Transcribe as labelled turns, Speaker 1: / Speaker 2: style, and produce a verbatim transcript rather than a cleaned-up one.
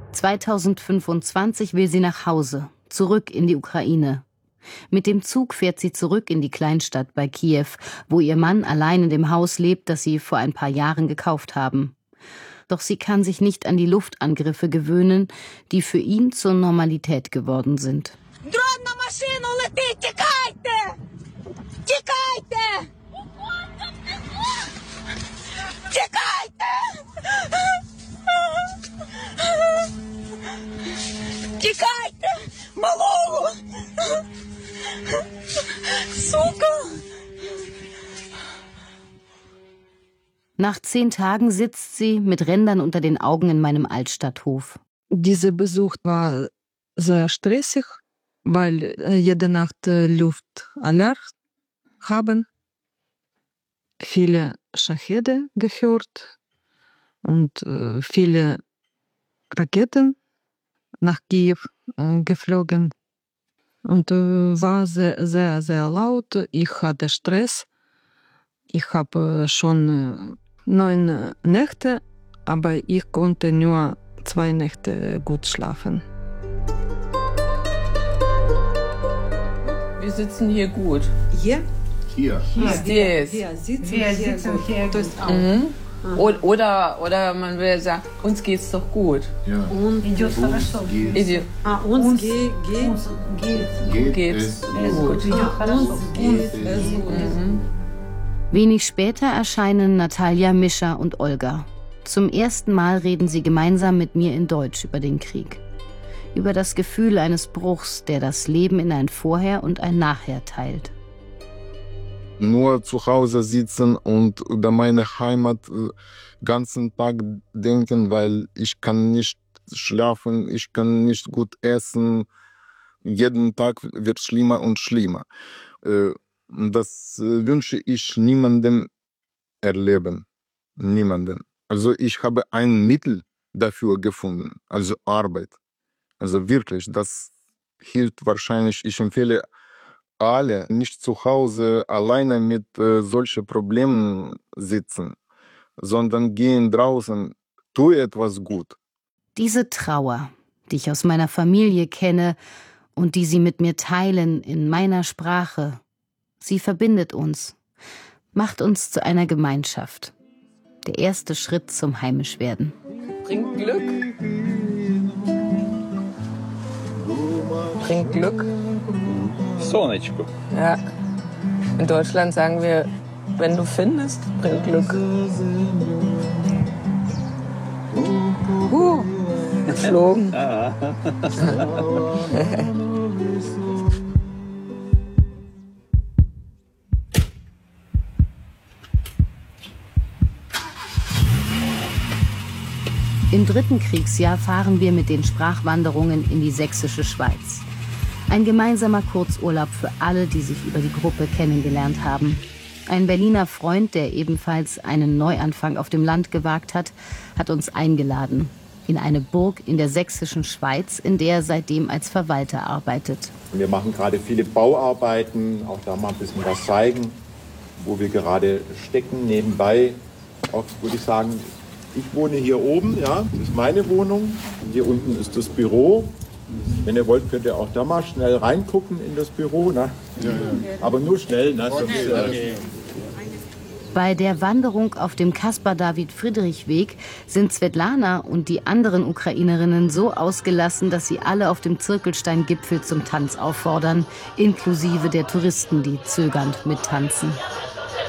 Speaker 1: zweitausendfünfundzwanzig will sie nach Hause, zurück in die Ukraine. Mit dem Zug fährt sie zurück in die Kleinstadt bei Kiew, wo ihr Mann allein in dem Haus lebt, das sie vor ein paar Jahren gekauft haben. Doch sie kann sich nicht an die Luftangriffe gewöhnen, die für ihn zur Normalität geworden sind. Nach zehn Tagen sitzt sie mit Rändern unter den Augen in meinem Altstadthof.
Speaker 2: Dieser Besuch war sehr stressig, weil jede Nacht Luftalarm haben, viele Schachede gehört und viele Raketen nach Kiew geflogen. Und war sehr, sehr, sehr laut. Ich hatte Stress. Ich habe schon neun Nächte, aber ich konnte nur zwei Nächte gut schlafen.
Speaker 3: Wir sitzen hier gut.
Speaker 2: Hier?
Speaker 4: Hier.
Speaker 3: Hier.
Speaker 2: Wir, wir sitzen
Speaker 3: wir
Speaker 2: hier
Speaker 3: sitzen
Speaker 2: gut.
Speaker 3: Hier
Speaker 2: Das
Speaker 3: gut.
Speaker 2: auch.
Speaker 3: Mhm. Oder, oder man will sagen, uns geht's doch gut.
Speaker 4: Ja.
Speaker 2: Und
Speaker 5: Идет хорошо.
Speaker 3: Ide-
Speaker 2: ah, uns,
Speaker 5: Uns-
Speaker 2: geht, geht,
Speaker 5: Uns geht
Speaker 4: Geht
Speaker 3: geht's
Speaker 4: es
Speaker 3: gut.
Speaker 5: идет
Speaker 2: ah,
Speaker 5: хорошо.
Speaker 2: uns geht es gut.
Speaker 3: Mhm.
Speaker 1: Wenig später erscheinen Natalia, Mischa und Olga. Zum ersten Mal reden sie gemeinsam mit mir in Deutsch über den Krieg. Über das Gefühl eines Bruchs, der das Leben in ein Vorher und ein Nachher teilt.
Speaker 6: Nur zu Hause sitzen und über meine Heimat den ganzen Tag denken, weil ich kann nicht schlafen, ich kann nicht gut essen. Jeden Tag wird schlimmer und schlimmer. Das wünsche ich niemandem erleben. Niemandem. Also ich habe ein Mittel dafür gefunden, also Arbeit. Also wirklich, das hilft wahrscheinlich. Ich empfehle alle nicht zu Hause alleine mit äh, solchen Problemen sitzen, sondern gehen draußen, tu etwas gut.
Speaker 1: Diese Trauer, die ich aus meiner Familie kenne und die sie mit mir teilen in meiner Sprache, sie verbindet uns, macht uns zu einer Gemeinschaft. Der erste Schritt zum Heimischwerden.
Speaker 3: Bringt Glück. Bringt Glück.
Speaker 7: Сонечко.
Speaker 3: Ja. In Deutschland sagen wir, wenn du findest, bringt Glück. Uh, geflogen.
Speaker 1: Im dritten Kriegsjahr fahren wir mit den Sprachwanderungen in die sächsische Schweiz. Ein gemeinsamer Kurzurlaub für alle, die sich über die Gruppe kennengelernt haben. Ein Berliner Freund, der ebenfalls einen Neuanfang auf dem Land gewagt hat, hat uns eingeladen. In eine Burg in der sächsischen Schweiz, in der er seitdem als Verwalter arbeitet.
Speaker 8: Wir machen gerade viele Bauarbeiten, auch da mal ein bisschen was zeigen, wo wir gerade stecken. Nebenbei, auch würde ich sagen, ich wohne hier oben, ja, das ist meine Wohnung. Hier unten ist das Büro. Wenn ihr wollt, könnt ihr auch da mal schnell reingucken in das Büro. Ne? Ja, ja. Aber nur schnell. Ne? Sonst, äh
Speaker 1: Bei der Wanderung auf dem Caspar-David-Friedrich-Weg sind Svetlana und die anderen Ukrainerinnen so ausgelassen, dass sie alle auf dem Zirkelstein-Gipfel zum Tanz auffordern, inklusive der Touristen, die zögernd mittanzen.